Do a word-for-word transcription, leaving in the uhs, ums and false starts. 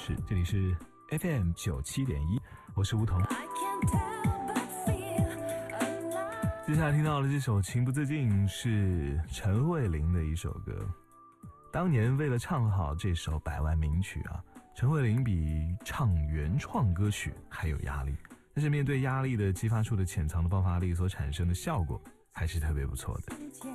事，这里是 F M 九七点一，我是吴桐。接下来听到的这首《情不自禁》是陈慧琳的一首歌。当年为了唱好这首百万名曲啊，陈慧琳比唱原创歌曲还有压力，但是面对压力的激发出的潜藏的爆发力所产生的效果还是特别不错的。